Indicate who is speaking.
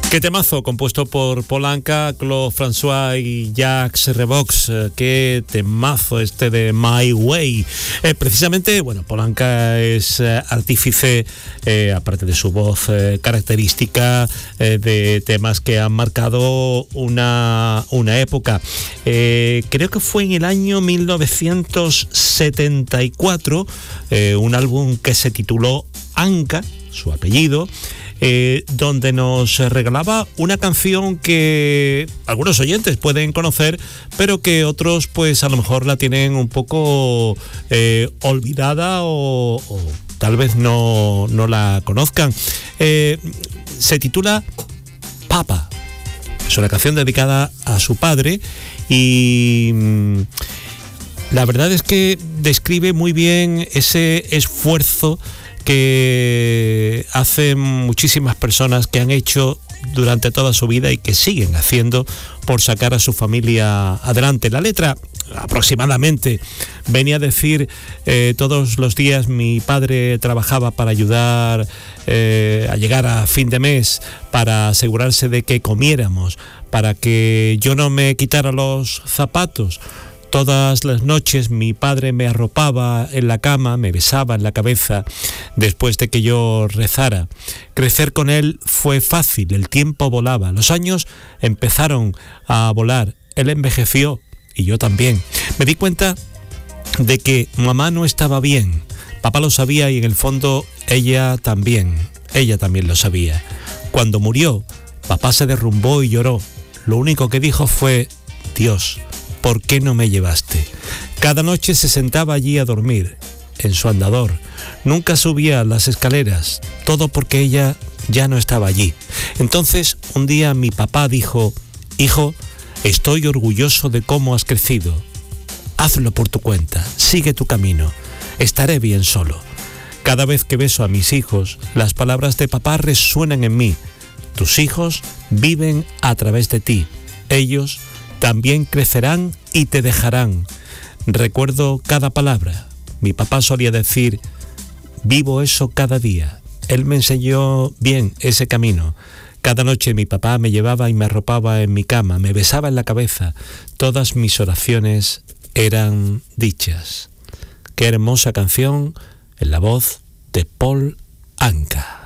Speaker 1: Qué temazo, compuesto por Paul Anka, Claude François y Jacques Revox. Qué temazo este de My Way. Precisamente, bueno, Paul Anka es artífice, aparte de su voz característica, de temas que han marcado una época. Creo que fue en el año 1974, un álbum que se tituló Anka, su apellido, donde nos regalaba una canción que algunos oyentes pueden conocer, pero que otros pues a lo mejor la tienen un poco olvidada o tal vez no la conozcan. Se titula Papa. Es una canción dedicada a su padre y la verdad es que describe muy bien ese esfuerzo que hacen muchísimas personas, que han hecho durante toda su vida y que siguen haciendo por sacar a su familia adelante. La letra aproximadamente venía a decir: todos los días mi padre trabajaba para ayudar a llegar a fin de mes, para asegurarse de que comiéramos, para que yo no me quitara los zapatos. Todas las noches mi padre me arropaba en la cama, me besaba en la cabeza después de que yo rezara. Crecer con él fue fácil, el tiempo volaba, los años empezaron a volar, él envejeció y yo también. Me di cuenta de que mamá no estaba bien, papá lo sabía y en el fondo ella también lo sabía. Cuando murió, papá se derrumbó y lloró. Lo único que dijo fue: Dios, ¿por qué no me llevaste? Cada noche se sentaba allí a dormir, en su andador. Nunca subía las escaleras, todo porque ella ya no estaba allí. Entonces, un día mi papá dijo: hijo, estoy orgulloso de cómo has crecido. Hazlo por tu cuenta, sigue tu camino. Estaré bien solo. Cada vez que beso a mis hijos, las palabras de papá resuenan en mí. Tus hijos viven a través de ti. Ellos también crecerán y te dejarán. Recuerdo cada palabra. Mi papá solía decir: vivo eso cada día. Él me enseñó bien ese camino. Cada noche mi papá me llevaba y me arropaba en mi cama, me besaba en la cabeza. Todas mis oraciones eran dichas. Qué hermosa canción en la voz de Paul Anka.